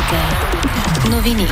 Вероника. Новини.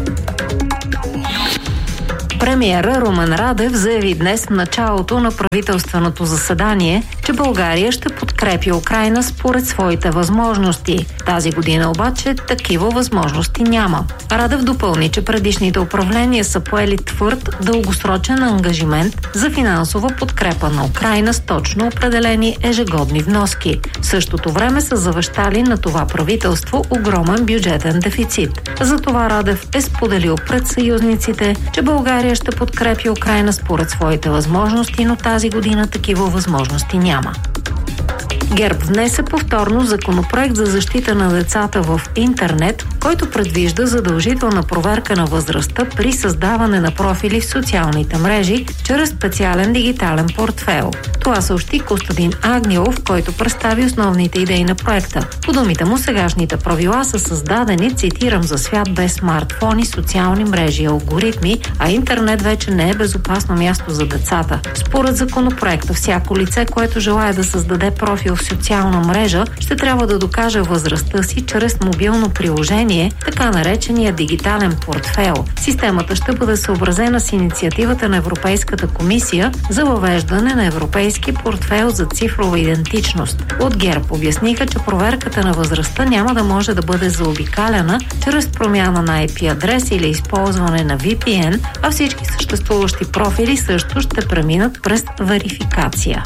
Премиерът Румен Радев заяви днес в началото на правителственото заседание, че България ще подкрепи Украйна според своите възможности. Тази година обаче такива възможности няма. Радев допълни, че предишните управления са поели твърд, дългосрочен ангажимент за финансова подкрепа на Украйна с точно определени ежегодни вноски. В същото време са завещали на това правителство огромен бюджетен дефицит. Затова Радев е споделил пред съюзниците, че България ще подкрепи Украйна според своите възможности, но тази година такива възможности няма. ГЕРБ внесе повторно законопроект за защита на децата в интернет, който предвижда задължителна проверка на възрастта при създаване на профили в социалните мрежи чрез специален дигитален портфейл. Това съобщи Костадин Агнилов, който представи основните идеи на проекта. По думите му, сегашните правила са създадени, цитирам, за свят без смартфони, социални мрежи и алгоритми, а интернет вече не е безопасно място за децата. Според законопроекта, всяко лице, което желае да създаде профил в социална мрежа, ще трябва да докаже възрастта си чрез мобилно приложение, така наречения дигитален портфейл. Системата ще бъде съобразена с инициативата на Европейската комисия за въвеждане на европейски портфейл за цифрова идентичност. От ГЕРБ обясниха, че проверката на възрастта няма да може да бъде заобикаляна чрез промяна на IP адрес или използване на VPN, а всички съществуващи профили също ще преминат през верификация.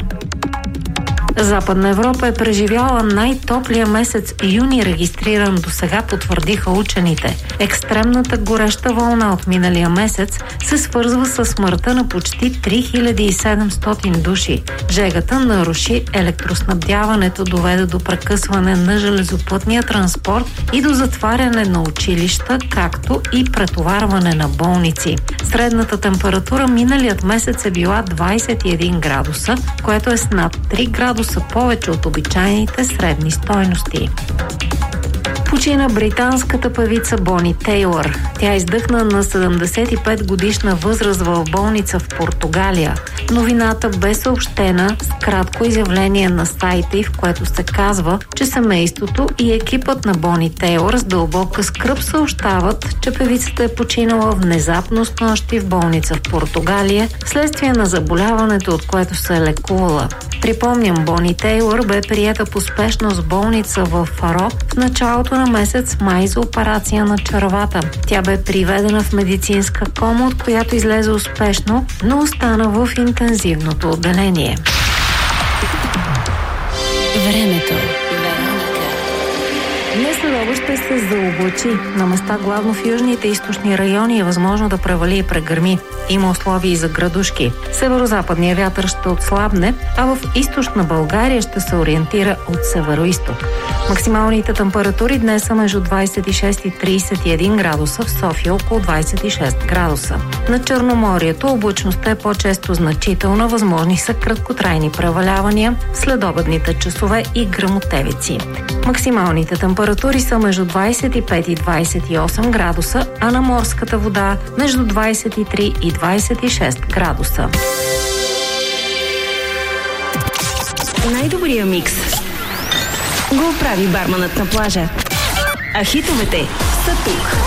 Западна Европа е преживяла най-топлия месец юни, регистриран до сега, потвърдиха учените. Екстремната гореща вълна от миналия месец се свързва с смъртта на почти 3700 души. Жегата наруши електроснабдяването, доведе до прекъсване на железопътния транспорт и до затваряне на училища, както и претоварване на болници. Средната температура миналият месец е била 21 градуса, което е с над 3 градуса повече от обичайните средни стойности. Почина британската певица Бони Тейлър. Тя издъхна на 75 годишна възраст в болница в Португалия. Новината бе съобщена с кратко изявление на сайта й, в което се казва, че семейството и екипът на Бони Тейлър с дълбока скръб съобщават, че певицата е починала внезапно с нощи в болница в Португалия, вследствие на заболяването, от което се е лекувала. Припомням, Бони Тейлър бе приета по спешност в болница в Фаро в началото на месец май за операция на червата. Тя бе приведена в медицинска кома, от която излезе успешно, но остана в интензивното отделение. Времето. Днес следобед ще се заоблачи. На места главно в южните и източни райони е възможно да превали и прегърми. Има условия и за градушки. Северо-западният вятър ще отслабне, а в източна България ще се ориентира от северо-изток. Максималните температури днес са между 26 и 31 градуса, в София около 26 градуса. На Черноморието облачността е по-често значителна, възможни са краткотрайни превалявания, следобедните часове и гръмотевици. Максималните температури са между 25 и 28 градуса, а на морската вода между 23 и 26 градуса. Най-добрия микс го прави барманът на плажа. А хитовете са тук.